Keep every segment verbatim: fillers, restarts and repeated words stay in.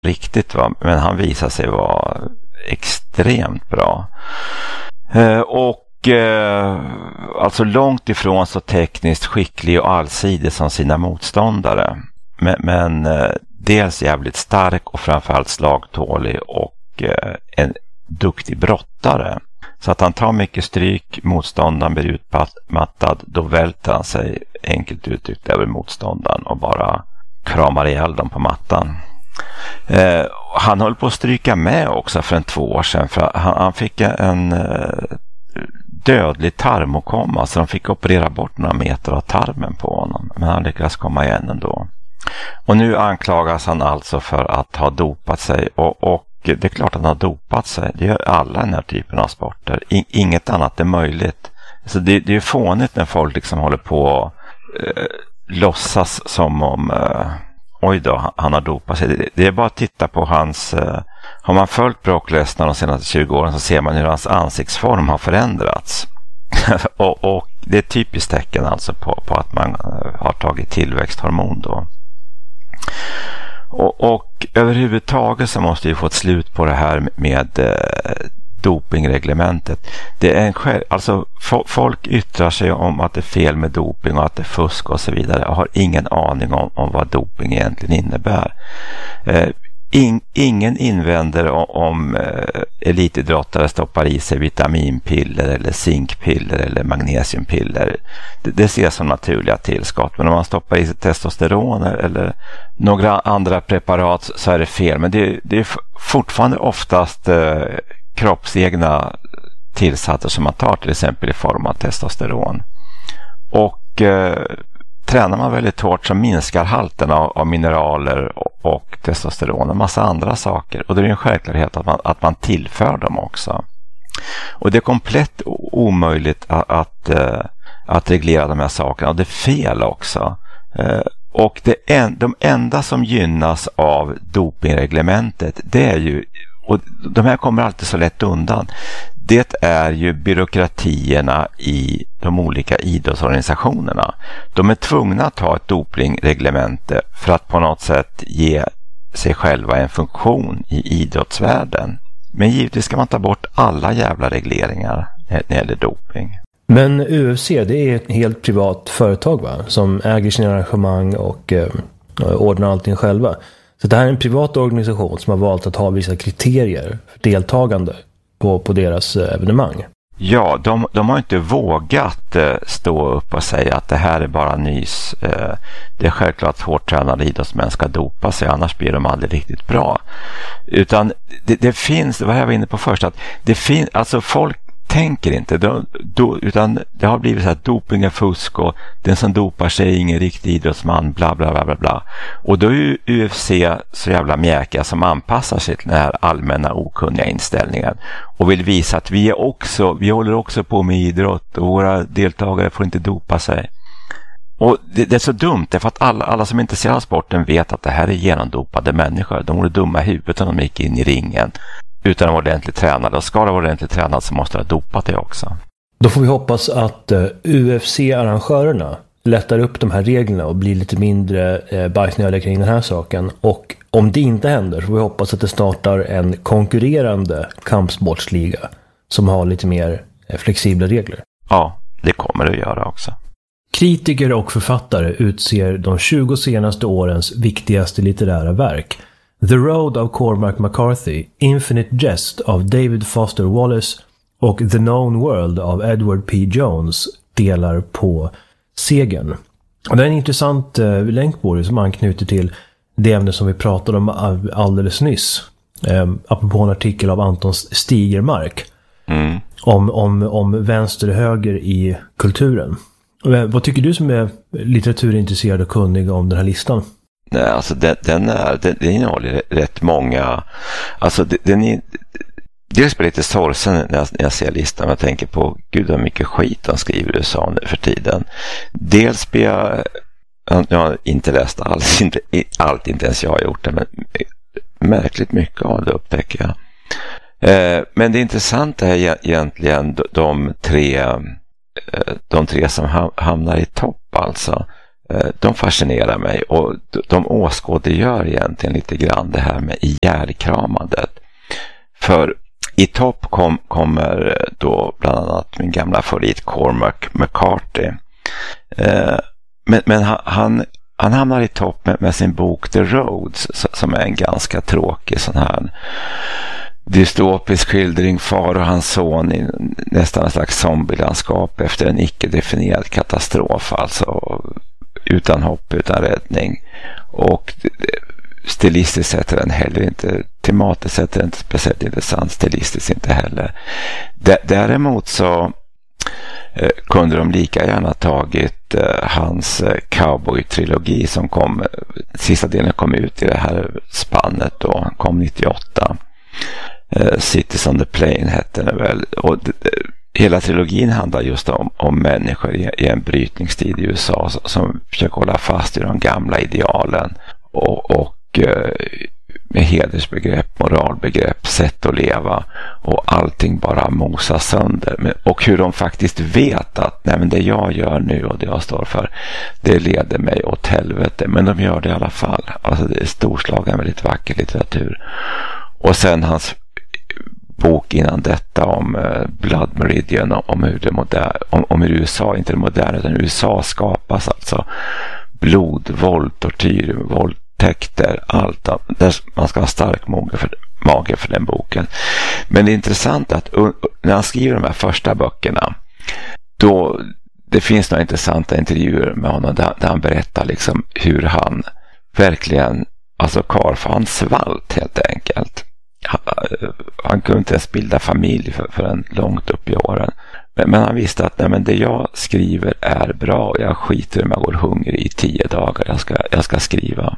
riktigt, va? Men han visar sig vara extremt bra. Eh, och eh, alltså långt ifrån så tekniskt skicklig och allsidig som sina motståndare. Men, men eh, dels jävligt stark och framförallt slagtålig och eh, en duktig brottare. Så att han tar mycket stryk, motståndaren blir utmattad, då välter han sig enkelt uttryckt över motståndaren och bara kramar ihjäl dem på mattan. Eh, han höll på att stryka med också för en två år sedan, för han, han fick en eh, dödlig tarmåkomma, så de fick operera bort några meter av tarmen på honom, men han lyckades komma igen ändå. Och nu anklagas han alltså för att ha dopat sig, och, och det är klart att han har dopat sig. Det gör alla den här typen av sporter. In, inget annat är möjligt. Så det, det är ju fånigt när folk liksom håller på och eh, låtsas som om eh, oj då, han har dopat sig. Det, det är bara att titta på hans eh, har man följt Brock Lesnar de senaste tjugo åren så ser man hur hans ansiktsform har förändrats. och, och det är ett typiskt tecken alltså på, på att man eh, har tagit tillväxthormon då. Och, och överhuvudtaget så måste vi få ett slut på det här med eh, dopingreglementet. Det är en själv, alltså fo- folk yttrar sig om att det är fel med doping och att det är fusk och så vidare. Jag har ingen aning om, om vad doping egentligen innebär. Eh, in, ingen invänder om, om eh, elitidrottare stoppar i sig vitaminpiller eller zinkpiller eller magnesiumpiller. Det, det ses som naturliga tillskott. Men om man stoppar i sig testosteron eller några andra preparat så är det fel. Men det, det är fortfarande oftast eh, kroppsegna tillsatser som man tar, till exempel i form av testosteron. Och eh, tränar man väldigt hårt så minskar halten av, av mineraler och, och testosteron och massa andra saker. Och det är en självklarhet att man, att man tillför dem också. Och det är komplett omöjligt att, att, att reglera de här sakerna. Och det är fel också. Och det en, de enda som gynnas av dopingreglementet, det är ju, och de här kommer alltid så lätt undan, det är ju byråkratierna i de olika idrottsorganisationerna. De är tvungna att ha ett dopingreglemente för att på något sätt ge sig själva en funktion i idrottsvärlden. Men givetvis ska man ta bort alla jävla regleringar när det gäller doping. Men U F C, det är ett helt privat företag, va? Som äger sina arrangemang och eh, ordnar allting själva. Så det här är en privat organisation som har valt att ha vissa kriterier för deltagande på, på deras eh, evenemang. Ja, de, de har inte vågat eh, stå upp och säga att det här är bara nys. Eh, det är självklart att hårt tränade idrottsmän ska dopa sig, annars blir de aldrig riktigt bra. Utan det, det finns, vad jag var inne på först, att det finns, alltså folk tänker inte, då, då, utan det har blivit så här, doping är fusk och den som dopar sig är ingen riktig idrottsman, bla bla bla bla bla. Och då är ju U F C så jävla mjäkiga som anpassar sig till den här allmänna okunniga inställningen och vill visa att vi är också, vi håller också på med idrott och våra deltagare får inte dopa sig. Och det, det är så dumt, för att alla, alla som är intresserade av sporten vet att det här är genomdopade människor. De vore dumma i huvudet om de gick in i ringen utan att vara ordentligt tränade. Och ska de vara ordentligt tränade så måste de ha dopat det också. Då får vi hoppas att uh, U F C-arrangörerna lättar upp de här reglerna och blir lite mindre uh, bajsnödiga kring den här saken. Och om det inte händer så får vi hoppas att det startar en konkurrerande kampsportsliga som har lite mer uh, flexibla regler. Ja, det kommer det att göra också. Kritiker och författare utser de tjugo senaste årens viktigaste litterära verk. The Road av Cormac McCarthy, Infinite Jest av David Foster Wallace och The Known World av Edward P. Jones delar på segern. Och det är en intressant eh, länk på det som anknyter till det ämne som vi pratade om alldeles nyss. Eh, apropå en artikel av Anton Stigermark mm. om, om, om vänster och höger i kulturen. Eh, vad tycker du som är litteraturintresserad och kunnig om den här listan? Nej, alltså den, den, är, den, den innehåller rätt många, alltså den, den är, dels blir lite sorgsen när jag, när jag ser listan, jag tänker på gud vad mycket skit de skriver i U S A nu för tiden. Dels blir jag, jag har inte läst alls, inte, allt, inte ens jag har gjort det, men märkligt mycket av det upptäcker jag. Eh, men det intressanta är egentligen de tre, de tre som hamnar i topp alltså. de fascinerar mig, och de åskådliggör egentligen lite grann det här med ihjälkramandet. För i topp kom, kommer då bland annat min gamla favorit Cormac McCarthy. Eh, men men han, han, han hamnar i topp med, med sin bok The Roads, som är en ganska tråkig sån här dystopisk skildring, far och hans son i nästan en slags zombielandskap efter en icke-definierad katastrof, alltså utan hopp, utan räddning. Och stilistiskt sett är den heller inte, tematiskt sett är den inte speciellt intressant, stilistiskt inte heller. D- däremot så eh, kunde de lika gärna tagit eh, hans eh, cowboy-trilogi som kom, sista delen kom ut i det här spannet då, han kom nittioåtta. Eh, Cities on the Plain hette den väl, och d- d- hela trilogin handlar just om, om människor i, i en brytningstid i U S A som, som försöker hålla fast i de gamla idealen och, och med hedersbegrepp, moralbegrepp, sätt att leva, och allting bara mosas sönder. Och hur de faktiskt vet att nej, men det jag gör nu och det jag står för, det leder mig åt helvete, men de gör det i alla fall. Alltså det är storslagen, väldigt vacker litteratur. Och sen hans bok innan detta om Blood Meridian, om hur, det moder- om, om hur U S A, inte det moderna utan U S A skapas, alltså blod, våld, tortyr, våld, texter, allt. Där man ska ha stark mage för, mage för den boken. Men det är intressant att när han skriver de här första böckerna, då det finns några intressanta intervjuer med honom där, där han berättar liksom hur han verkligen, alltså karl, för han svalt helt enkelt. Han, han kunde inte ens bilda familj för, för en långt upp i åren. Men, men han visste att nej, men det jag skriver är bra, och jag skiter om jag går hungrig i tio dagar. Jag ska, jag ska skriva.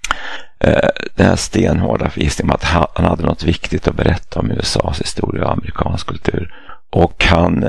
Den här stenhårda förgissningen om att han hade något viktigt att berätta om U S A:s historia och amerikansk kultur. Och han,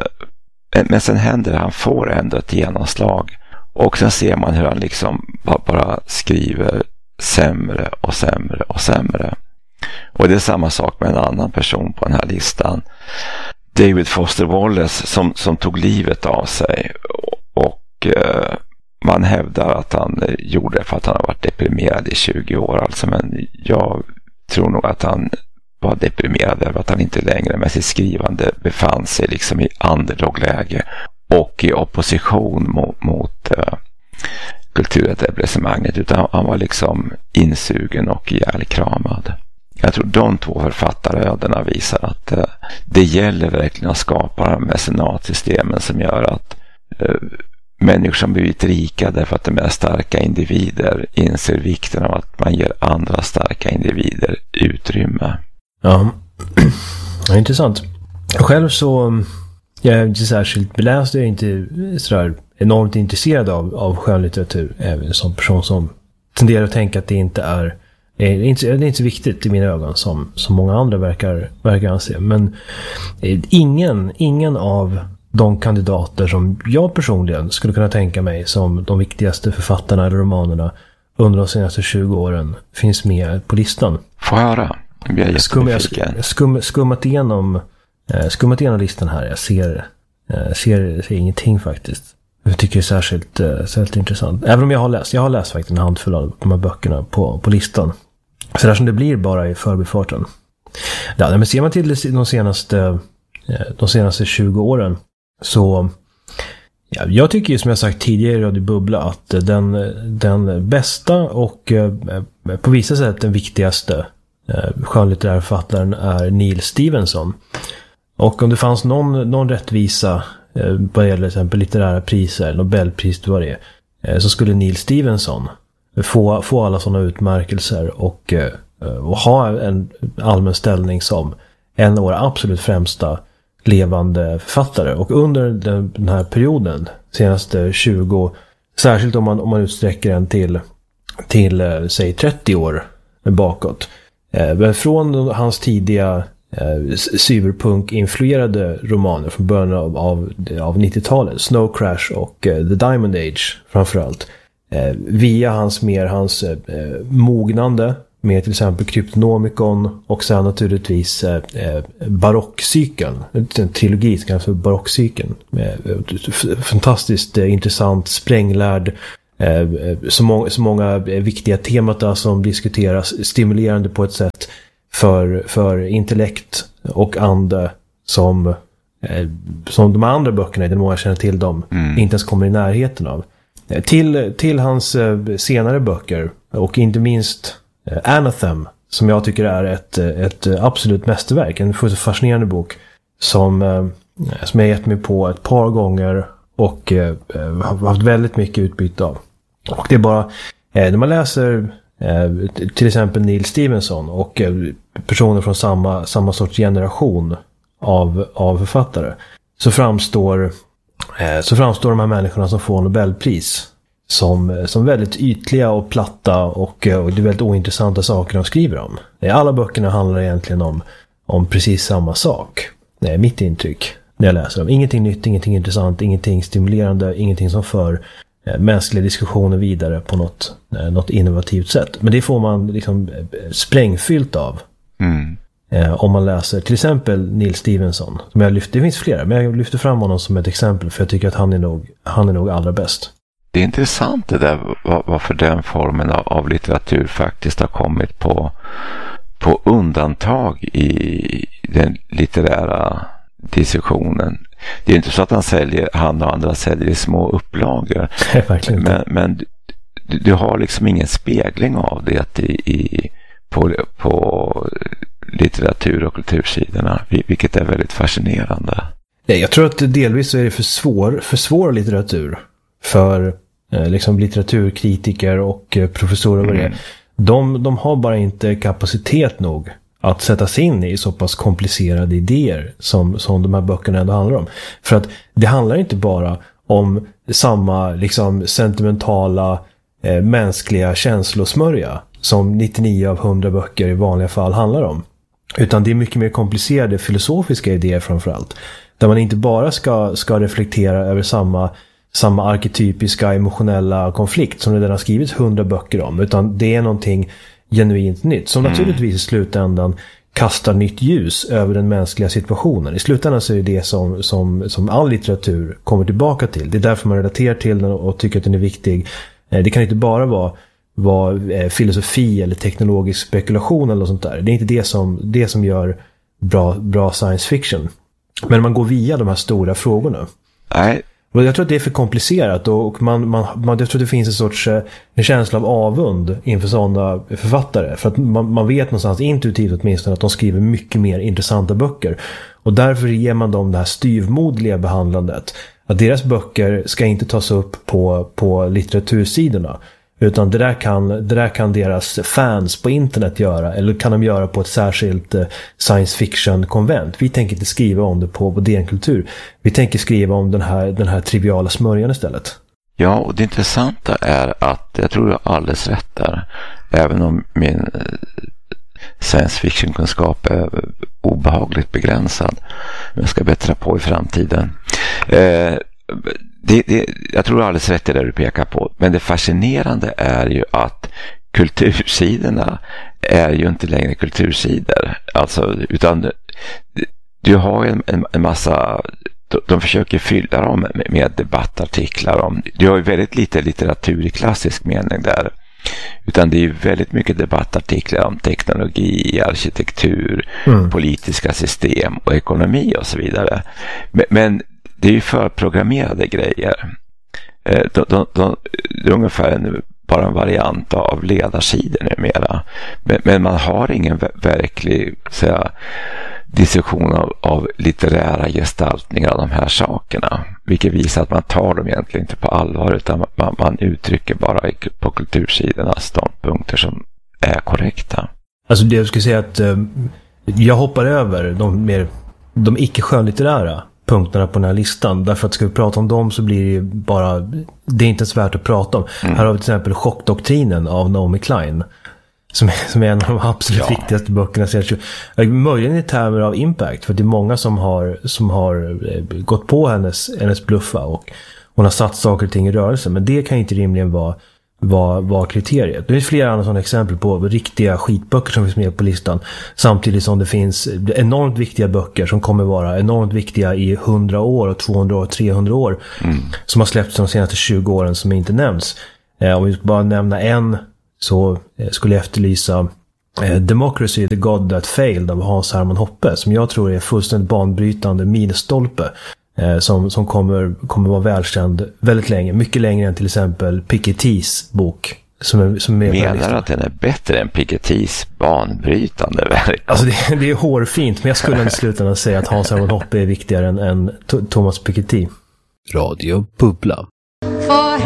men sen händer det, han får ändå ett genomslag. Och sen ser man hur han liksom bara skriver sämre och sämre och sämre. Och det är samma sak med en annan person på den här listan. David Foster Wallace som, som tog livet av sig. Och, och man hävdar att han gjorde det för att han har varit deprimerad i tjugo år. Alltså, men jag tror nog att han var deprimerad över att han inte längre med sitt skrivande befann sig liksom i underdog-läge och i opposition mot, mot uh, kulturetablissemanget, utan han var liksom insugen och ihjälkramad. Jag tror de två författarödena visar att uh, det gäller verkligen att skapa mecenatsystemen som gör att uh, människor som blivit rika därför att de är starka individer inser vikten av att man ger andra starka individer utrymme. Ja, ja, intressant. Själv så jag är inte särskilt beläst, jag är inte sådär enormt intresserad av, av skönlitteratur, även som person som tenderar att tänka att det inte är, är, inte, är inte så viktigt i mina ögon som, som många andra verkar, verkar anse. Men ingen, ingen av de kandidater som jag personligen skulle kunna tänka mig som de viktigaste författarna eller romanerna under de senaste tjugo åren finns med på listan. Får höra. Jag skum, jag skum, skummat igenom skummat igenom listan här. Jag ser, ser, ser ingenting faktiskt. Jag tycker det är särskilt, särskilt intressant. Även om jag har läst, jag har läst faktiskt en handfull av de här böckerna på, på listan. Så där som det blir bara i förbifarten. Ja, men ser man till de senaste, de senaste tjugo åren så ja, jag tycker ju som jag sagt tidigare i Radio Bubbla att den, den bästa och eh, på vissa sätt den viktigaste eh, skönlitterära författaren är Neil Stevenson. Och om det fanns någon, någon rättvisa eh, vad gäller till exempel litterära priser, Nobelpris vad det är, eh, så skulle Neil Stevenson få, få alla sådana utmärkelser och, eh, och ha en allmän ställning som en av våra absolut främsta levande författare. Och under den, den här perioden, senaste tjugo, särskilt om man, om man utsträcker den till, till eh, säg trettio år bakåt. Eh, men från hans tidiga eh, cyberpunk-influerade romaner från början av, av, av nittiotalet, Snow Crash och eh, The Diamond Age framförallt, eh, via hans mer hans eh, mognande med till exempel Kryptonomicon och sen naturligtvis eh, barockcykeln, en trilogi som kallas för barockcykeln, med fantastiskt eh, intressant, spränglärd eh, så, må- så många viktiga temata som diskuteras, stimulerande på ett sätt för, för intellekt och ande som, eh, som de andra böckerna, i den mån jag känner till dem, mm. inte ens kommer i närheten av. Eh, till, till hans eh, senare böcker, och inte minst eh, Anathem, som jag tycker är ett, ett absolut mästerverk, en fascinerande bok som, eh, som jag gett mig på ett par gånger och eh, har haft väldigt mycket utbyte av. Och det är bara, eh, när man läser eh, till exempel Neil Stevenson och eh, personer från samma, samma sorts generation av, av författare, så framstår, eh, så framstår de här människorna som får Nobelpris som, som väldigt ytliga och platta, och, och det är väldigt ointressanta saker de skriver om. Alla böckerna handlar egentligen om, om precis samma sak. Det är mitt intryck när jag läser dem. Ingenting nytt, ingenting intressant, ingenting stimulerande, ingenting som för eh, mänskliga diskussioner vidare på något, eh, något innovativt sätt. Men det får man liksom sprängfyllt av. Mm. Eh, om man läser till exempel Neil Stevenson. Som jag lyfter, det finns flera, men jag lyfter fram honom som ett exempel, för jag tycker att han är nog, han är nog allra bäst. Det är intressant det där, varför den formen av, av litteratur faktiskt har kommit på, på undantag i den litterära diskussionen. Det är inte så att han säljer, han och andra säljer i små upplagor. Nej, verkligen inte. Men, men du, du har liksom ingen spegling av det i, i, på, på litteratur- och kultursidorna, vilket är väldigt fascinerande. Jag tror att delvis så är det för svår, för svår litteratur för eh, liksom litteraturkritiker och eh, professorer. Mm. Det. De, de har bara inte kapacitet nog att sätta sig in i så pass komplicerade idéer som, som de här böckerna ändå handlar om. För att det handlar inte bara om samma liksom sentimentala eh, mänskliga känslosmörja som nittionio av hundra böcker i vanliga fall handlar om. Utan det är mycket mer komplicerade filosofiska idéer framförallt. Där man inte bara ska, ska reflektera över samma, samma arketypiska emotionella konflikt som det redan har skrivits hundra böcker om. Utan det är någonting genuint nytt som mm. naturligtvis i slutändan kastar nytt ljus över den mänskliga situationen. I slutändan så är det det som, som, som all litteratur kommer tillbaka till. Det är därför man relaterar till den och tycker att den är viktig. Det kan inte bara vara, vara filosofi eller teknologisk spekulation eller något sånt där. Det är inte det som, det som gör bra, bra science fiction. Men man går via de här stora frågorna. Nej. Och jag tror att det är för komplicerat, och man, man, man, jag tror att det finns en sorts en känsla av avund inför sådana författare. För att man, man vet någonstans intuitivt åtminstone att de skriver mycket mer intressanta böcker. Och därför ger man dem det här styvmodliga behandlandet. Att deras böcker ska inte tas upp på, på litteratursidorna. Utan det där, kan, det där kan deras fans på internet göra. Eller kan de göra på ett särskilt eh, science fiction-konvent. Vi tänker inte skriva om det på, på D N-kultur. Vi tänker skriva om den här, den här triviala smörjan istället. Ja, och det intressanta är att jag tror jag har alldeles rätt där. Även om min eh, science fiction-kunskap är obehagligt begränsad. Men jag ska bättra på i framtiden. Eh, Det, det, jag tror alldeles rätt i det du pekar på, men det fascinerande är ju att kultursidorna är ju inte längre kultursidor, alltså, utan du har en, en, en massa, de, de försöker fylla dem med, med debattartiklar om, du har ju väldigt lite litteratur i klassisk mening där, utan det är ju väldigt mycket debattartiklar om teknologi, arkitektur, mm. politiska system och ekonomi och så vidare, men, men det är ju förprogrammerade grejer. De, de, de, det är ungefär en, bara en variant av ledarsidor numera. Men, men man har ingen verklig säga, diskussion av, av litterära gestaltningar av de här sakerna. Vilket visar att man tar dem egentligen inte på allvar, utan man, man uttrycker bara på kultursidorna ståndpunkter som är korrekta. Alltså det jag skulle säga att eh, jag hoppar över de, mer, de icke-skönlitterära punkterna på den här listan, därför att ska vi prata om dem så blir det bara, det är inte ens värt att prata om. Mm. Här har vi till exempel Chockdoktrinen av Naomi Klein som är, som är en av de absolut ja. viktigaste böckerna. Möjligen i termer av impact, för det är många som har, som har gått på hennes, hennes bluffa och hon har satt saker och ting i rörelse, men det kan inte rimligen vara Var, var kriteriet. Det finns flera andra sådana exempel på riktiga skitböcker som finns med på listan. Samtidigt som det finns enormt viktiga böcker som kommer vara enormt viktiga i hundra år och tvåhundra år, trehundra år. Mm. Som har släppts de senaste tjugo åren som inte nämns. Eh, om vi bara nämna en så eh, skulle jag efterlysa eh, Democracy, the God That Failed av Hans Hermann Hoppe, som jag tror är fullständigt banbrytande milstolpe eh, som, som kommer, kommer vara välkänd väldigt länge, mycket längre än till exempel Pikettys bok. Som är, som är Menar du att den är bättre än Pikettys banbrytande verk? Alltså det, det är hårfint, men jag skulle i slutändan säga att Hans Hermann Hoppe är viktigare än, än Thomas Piketty. Radio Bubbla.